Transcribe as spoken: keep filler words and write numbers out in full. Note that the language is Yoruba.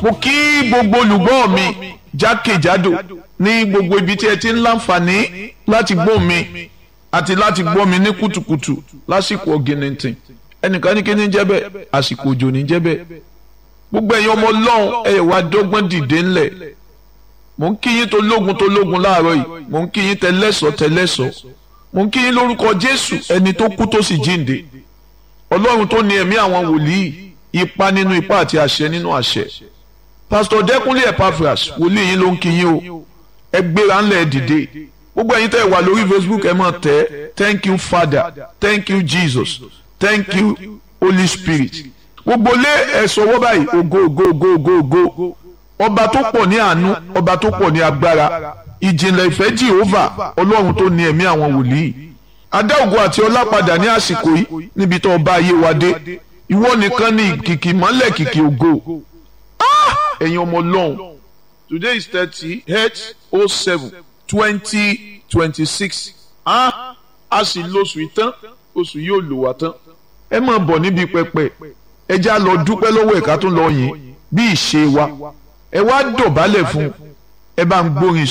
mo kí gbogbo olùgbọ́ mi jákèjádò ní gbogbo ibi tí ẹ ti ń láǹfààní láti gbọ́ mi àti láti gbọ́ mi ní kùtùkùtù lásìkò ọ̀gìnìntìn ẹnìkan ní kí ní jẹ́ bẹ́ẹ̀ àsìkò òjò ní jẹ́ bẹ́ẹ̀ gbogbo ẹ̀yin ọmọ ọlọ́run ẹ wá dọ́gbọ́n dìde ńlẹ̀ mò ń kí yín tó lógun tó lógun láàárọ̀ yìí mò ń kí yín tẹlẹ́sọ̀ tẹlẹ́sọ̀ mò ń kí yín lórúkọ Jésù ẹni tó kú tó sì jíǹde ọlọ́run tó ní ẹ̀mí àwọn wòlíì ipa nínú ipa àti àṣẹ nínú àṣẹ Pastor Dẹ́kúnlé Epaphras wòlíì yín ló ń kí yín o ẹ gbéra ńlẹ̀ dìde gbogbo ẹ̀yin tẹ́ ẹ wà lórí Facebook ẹ máa tẹ̀ thank you Father thank you Jesus thank you Holy Spirit gbogbo lé ẹ̀sọ́ wọ́ báyìí ògo ògo ògo ògo ògo ọba tó pọ̀ ní àánú ọba tó pọ̀ ní agbára ìjìnlẹ̀ ìfẹ́ Jehovah ọlọ́run tó ní ẹ̀mí àwọn wòlíì adá ògo àti ọlá padà ní àsìkò yìí níbi tó ọba ayé wa dé ìwọ nìkan ní kìkì mọ́lẹ̀ kìkì ògo ẹ̀yin ọmọ ọlọ́run today is thirty eight oh seven twenty twenty six a sì lóṣù ìtàn oṣù yóò lò wá tán ẹ máa bọ̀ níbi pẹpẹ ẹ já lọ dúpẹ́ lọ́wọ́ ẹ̀ka tó lọ yìn bí ìṣe wa ẹ wá dọ̀bálẹ̀ fún ẹ bá ń gbórin